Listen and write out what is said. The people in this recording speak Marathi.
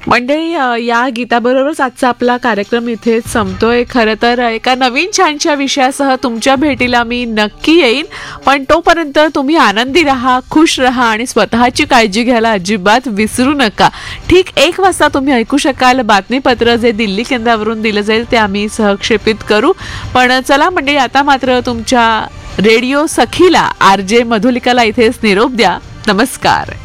मंडळी, या गीताबरोबरच आजचा आपला कार्यक्रम इथेच संपतोय. खरं तर एका नवीन छानशा विषयासह तुमच्या भेटीला मी नक्की येईन, पण तोपर्यंत तुम्ही आनंदी राहा, खुश राहा आणि स्वतःची काळजी घ्यायला अजिबात विसरू नका. ठीक 1 वाजता तुम्ही ऐकू शकाल बातमीपत्र, जे दिल्ली केंद्रावरून दिलं जाईल ते आम्ही सहक्षेपित करू. पण चला मंडळी, आता मात्र तुमच्या रेडिओ सखीला, RJ मधुलिकाला इथेच निरोप द्या. नमस्कार.